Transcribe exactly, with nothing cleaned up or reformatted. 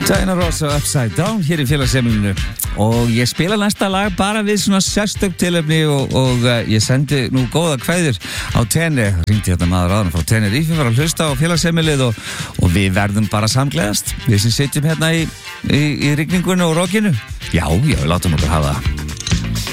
Diana Ross og Upside Down hér í félagsheimilinu og ég spila næsta lag bara við svona sérstök tilefni og, og uh, ég sendi nú góða kveðir á Tenni, ringdi þetta maður áðan frá Tenerife, var að hlusta á félagsheimilið og, og við verðum bara samgleðast við sem sitjum hérna í, í, í rigningunni og rockinu já, já, við látum okkur hafa það